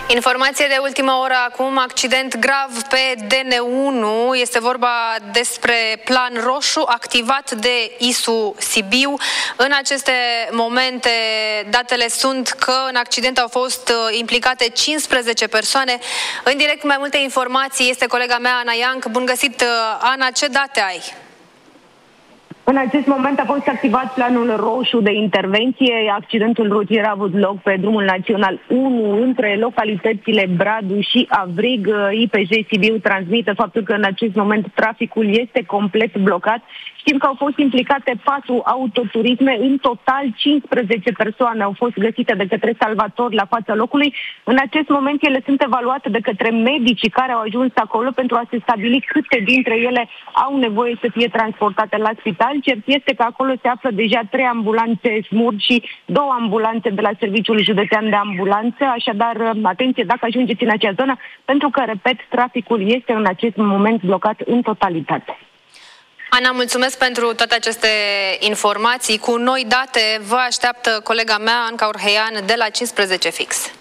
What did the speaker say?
Informație de ultimă oră acum, accident grav pe DN1, este vorba despre plan roșu activat de ISU Sibiu. În aceste momente datele sunt că în accident au fost implicate 15 persoane. În direct cu mai multe informații este colega mea Ana Ianc. Bun găsit, Ana, ce date ai? În acest moment a fost activat planul roșu de intervenție. Accidentul rutier a avut loc pe drumul național 1 între localitățile Bradu și Avrig. IPJ Sibiu transmite faptul că în acest moment traficul este complet blocat. Știm că au fost implicate 4 autoturisme, în total 15 persoane au fost găsite de către salvatori la fața locului. În acest moment ele sunt evaluate de către medicii care au ajuns acolo pentru a se stabili câte dintre ele au nevoie să fie transportate la spital. Cert este că acolo se află deja 3 ambulanțe SMUR și 2 ambulanțe de la Serviciul Județean de Ambulanță. Așadar, atenție dacă ajungeți în acea zonă, pentru că, repet, traficul este în acest moment blocat în totalitate. Ana, mulțumesc pentru toate aceste informații. Cu noi date vă așteaptă colega mea, Anca Orheian, de la 15 fix.